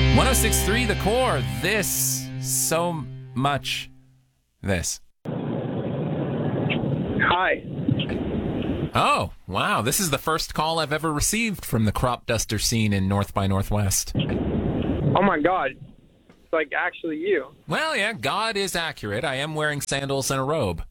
106.3 The Core. This, so much this. Hi. Oh, wow. This is the first call I've ever received from the crop duster scene in North by Northwest. Oh my God. It's like actually you. Well, yeah, God is accurate. I am wearing sandals and a robe.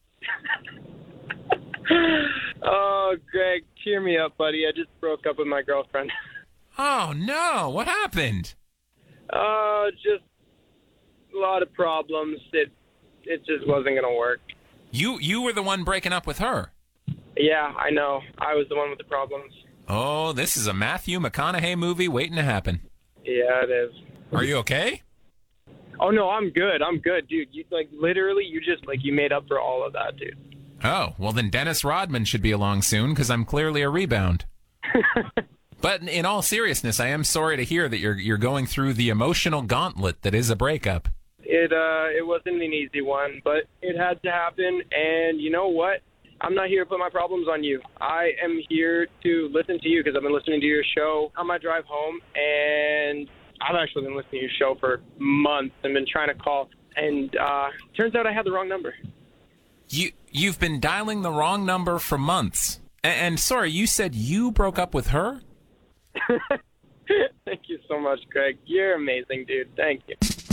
Oh, Greg, cheer me up, buddy. I just broke up with my girlfriend. Oh, no. What happened? Just a lot of problems. It just wasn't going to work. You were the one breaking up with her. Yeah, I know. I was the one with the problems. Oh, this is a Matthew McConaughey movie waiting to happen. Yeah, it is. Are you okay? Oh, no, I'm good. I'm good, dude. You, literally, you made up for all of that, dude. Oh, well then Dennis Rodman should be along soon because I'm clearly a rebound. But in all seriousness, I am sorry to hear that you're going through the emotional gauntlet that is a breakup. It wasn't an easy one, but it had to happen. And you know what? I'm not here to put my problems on you. I am here to listen to you because I've been listening to your show on my drive home, and I've actually been listening to your show for months and been trying to call. And turns out I had the wrong number. You've been dialing the wrong number for months. And sorry, you said you broke up with her? Thank you so much, Greg. You're amazing, dude. Thank you.